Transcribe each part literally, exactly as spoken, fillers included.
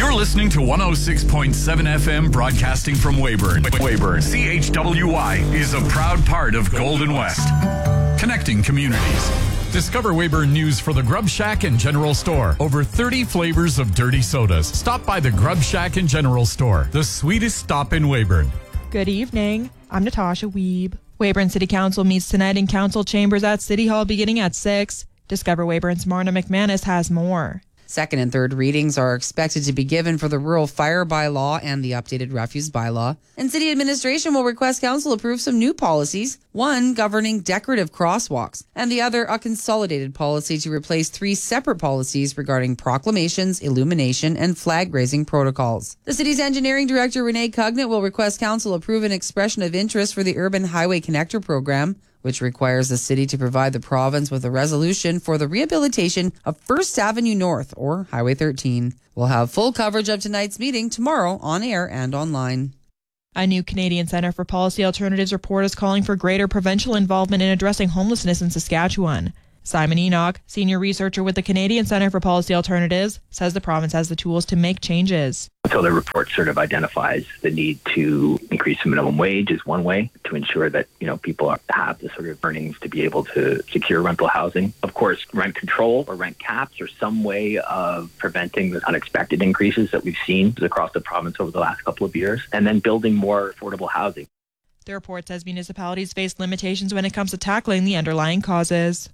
You're listening to one oh six point seven F M broadcasting from Weyburn. Weyburn. C H W Y is a proud part of Golden West. Connecting communities. Discover Weyburn news for the Grub Shack and General Store. Over thirty flavors of dirty sodas. Stop by the Grub Shack and General Store, the sweetest stop in Weyburn. Good evening. I'm Natasha Wiebe. Weyburn City Council meets tonight in council chambers at City Hall beginning at six. Discover Weyburn's Marna McManus has more. Second and third readings are expected to be given for the Rural Fire Bylaw and the updated Refuse Bylaw. And City Administration will request Council approve some new policies, one governing decorative crosswalks, and the other a consolidated policy to replace three separate policies regarding proclamations, illumination, and flag-raising protocols. The City's Engineering Director, Renee Cugnett, will request Council approve an expression of interest for the Urban Highway Connector Program, which requires the city to provide the province with a resolution for the rehabilitation of First Avenue North, or Highway thirteen. We'll have full coverage of tonight's meeting tomorrow on air and online. A new Canadian Centre for Policy Alternatives report is calling for greater provincial involvement in addressing homelessness in Saskatchewan. Simon Enoch, senior researcher with the Canadian Centre for Policy Alternatives, says the province has the tools to make changes. So the report sort of identifies the need to increase the minimum wage is one way to ensure that, you know, people are, have the sort of earnings to be able to secure rental housing. Of course, rent control or rent caps are some way of preventing the unexpected increases that we've seen across the province over the last couple of years, and then building more affordable housing. The report says municipalities face limitations when it comes to tackling the underlying causes.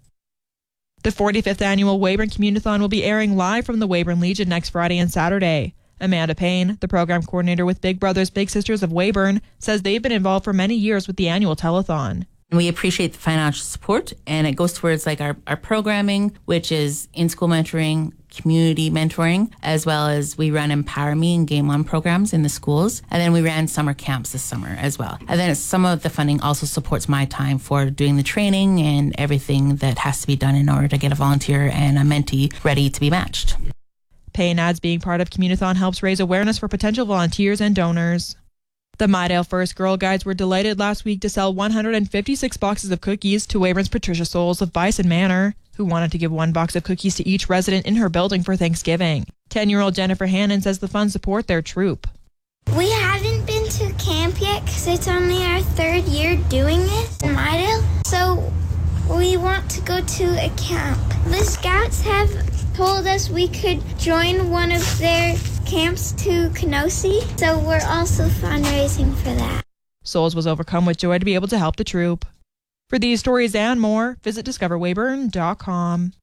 The forty-fifth annual Weyburn Communithon will be airing live from the Weyburn Legion next Friday and Saturday. Amanda Payne, the program coordinator with Big Brothers Big Sisters of Weyburn, says they've been involved for many years with the annual telethon. We appreciate the financial support, and it goes towards like our, our programming, which is in-school mentoring, community mentoring, as well as we run Empower Me and Game On programs in the schools. And then we ran summer camps this summer as well. And then some of the funding also supports my time for doing the training and everything that has to be done in order to get a volunteer and a mentee ready to be matched. Payne adds being part of Communithon helps raise awareness for potential volunteers and donors. The Mydale First Girl Guides were delighted last week to sell one hundred fifty-six boxes of cookies to Weyburn's Patricia Souls of Bison Manor, who wanted to give one box of cookies to each resident in her building for Thanksgiving. ten-year-old Jennifer Hannon says the funds support their troop. We haven't been to camp yet because it's only our third year doing it in Mydale, so we want to go to a camp. The Scouts have told us we could join one of their camps to Kenosi, so we're also fundraising for that. Souls was overcome with joy to be able to help the troop. For these stories and more, visit discover weyburn dot com.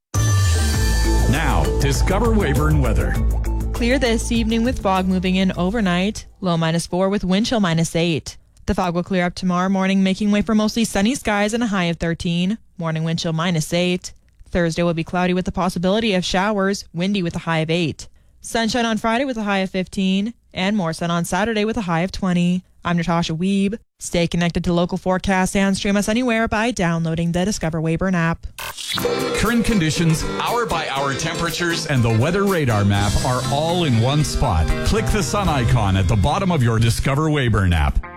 Now, Discover Weyburn weather. Clear this evening with fog moving in overnight. Low minus four with wind chill minus eight. The fog will clear up tomorrow morning, making way for mostly sunny skies and a high of thirteen. Morning wind chill minus eight. Thursday will be cloudy with the possibility of showers, windy with a high of eight. Sunshine on Friday with a high of fifteen, and more sun on Saturday with a high of twenty. I'm Natasha Wiebe. Stay connected to local forecasts and stream us anywhere by downloading the Discover Weyburn app. Current conditions, hour-by-hour temperatures, and the weather radar map are all in one spot. Click the sun icon at the bottom of your Discover Weyburn app.